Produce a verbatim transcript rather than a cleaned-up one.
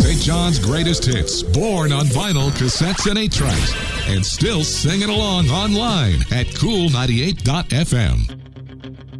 Saint John's greatest hits, born on vinyl, cassettes, and eight tracks, and still singing along online at cool ninety-eight dot f m.